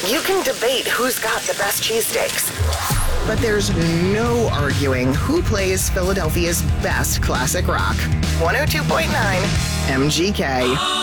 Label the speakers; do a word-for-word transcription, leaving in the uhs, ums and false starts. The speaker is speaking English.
Speaker 1: You can debate who's got the best cheesesteaks, but there's no arguing who plays Philadelphia's best classic rock. one oh two point nine M G K.